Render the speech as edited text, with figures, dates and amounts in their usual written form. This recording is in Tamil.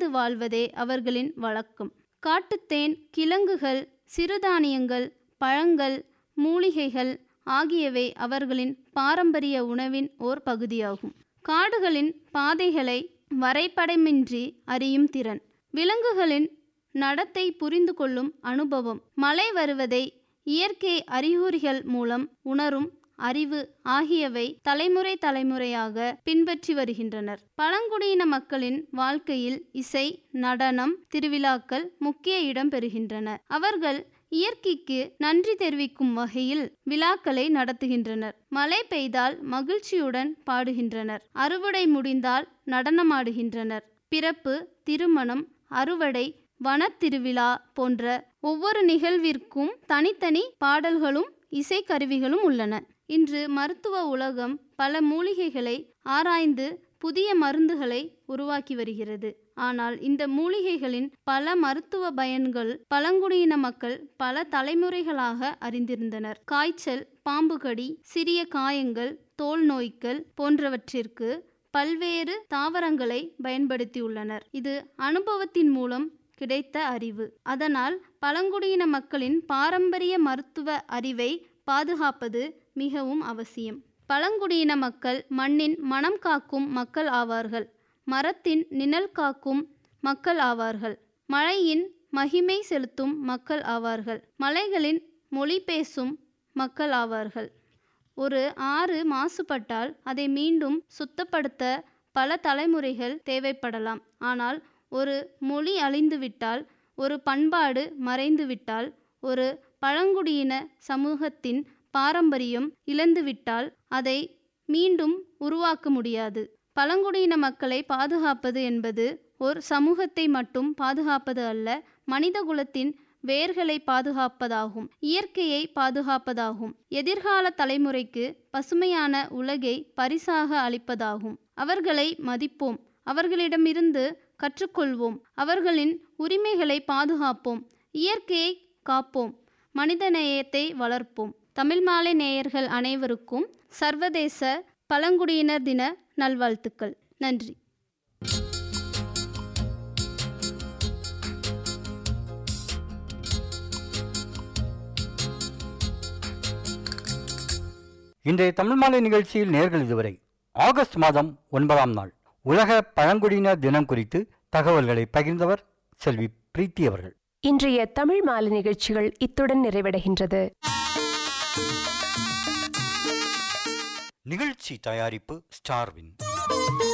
இணைந்து வாழ்வதே அவர்களின் வழக்கம். காட்டுத்தேன், கிழங்குகள், சிறுதானியங்கள், பழங்கள், மூலிகைகள் ஆகியவை அவர்களின் பாரம்பரிய உணவின் ஓர் பகுதியாகும். காடுகளின் பாதைகளை வரைபடமின்றி அறியும் திறன், விலங்குகளின் நடத்தை புரிந்து கொள்ளும் அனுபவம், மழை வருவதை இயற்கை அறிகுறிகள் மூலம் உணரும் அறிவு ஆகியவை தலைமுறையாக பின்பற்றி வருகின்றனர். பழங்குடியின மக்களின் வாழ்க்கையில் இசை, நடனம், திருவிழாக்கள் முக்கிய இடம் பெறுகின்றன. அவர்கள் இயற்கைக்கு நன்றி தெரிவிக்கும் வகையில் விழாக்களை நடத்துகின்றனர். மழை பெய்தால் மகிழ்ச்சியுடன் பாடுகின்றனர். அறுவடை முடிந்தால் நடனமாடுகின்றனர். பிறப்பு, திருமணம், அறுவடை, வனத்திருவிழா போன்ற ஒவ்வொரு நிகழ்விற்கும் தனித்தனி பாடல்களும் இசைக்கருவிகளும் உள்ளன. இன்று மருத்துவ உலகம் பல மூலிகைகளை ஆராய்ந்து புதிய மருந்துகளை உருவாக்கி வருகிறது. ஆனால் இந்த மூலிகைகளின் பல மருத்துவ பயன்கள் பழங்குடியின மக்கள் பல தலைமுறைகளாக அறிந்திருந்தனர். காய்ச்சல், பாம்புகடி, சிறிய காயங்கள், தோல் நோய்கள் போன்றவற்றிற்கு பல்வேறு தாவரங்களை பயன்படுத்தியுள்ளனர். இது அனுபவத்தின் மூலம் கிடைத்த அறிவு. அதனால் பழங்குடியின மக்களின் பாரம்பரிய மருத்துவ அறிவை பாதுகாப்பது மிகவும் அவசியம். பழங்குடியின மக்கள் மண்ணின் மனம் காக்கும் மக்கள் ஆவார்கள். மரத்தின் நிழல் காக்கும் மக்கள் ஆவார்கள். மழையின் மகிமை செலுத்தும் மக்கள் ஆவார்கள். மலைகளின் மொழி பேசும் மக்கள் ஆவார்கள். ஒரு ஆறு மாசுபட்டால் அதை மீண்டும் சுத்தப்படுத்த பல தலைமுறைகள் தேவைப்படலாம். ஆனால் ஒரு மொழி அழிந்துவிட்டால், ஒரு பண்பாடு மறைந்துவிட்டால், ஒரு பழங்குடியின சமூகத்தின் பாரம்பரியம் இழந்துவிட்டால் அதை மீண்டும் உருவாக்க முடியாது. பழங்குடியின மக்களை பாதுகாப்பது என்பது ஒரு சமூகத்தை மட்டும் பாதுகாப்பது அல்ல, மனித குலத்தின் வேர்களை பாதுகாப்பதாகும், இயற்கையை பாதுகாப்பதாகும், எதிர்கால தலைமுறைக்கு பசுமையான உலகை பரிசாக அளிப்பதாகும். அவர்களை மதிப்போம், அவர்களிடமிருந்து கற்றுக்கொள்வோம், அவர்களின் உரிமைகளை பாதுகாப்போம், இயற்கையை காப்போம், மனிதநேயத்தை வளர்ப்போம். தமிழ் மாலை நேயர்கள் அனைவருக்கும் சர்வதேச பழங்குடியினர் தின நல்வாழ்த்துக்கள். நன்றி. இன்றைய தமிழ் மாலை நிகழ்ச்சியில் நேயர்கள் இதுவரை ஆகஸ்ட் மாதம் 9ஆம் நாள் உலக பழங்குடியினர் தினம் குறித்து தகவல்களை பகிர்ந்தவர் செல்வி பிரீத்தி அவர்கள். இன்றைய தமிழ் மாலை நிகழ்ச்சிகள் இத்துடன் நிறைவடைகின்றது. நிகழ்ச்சி தயாரிப்பு ஸ்டார்வின்.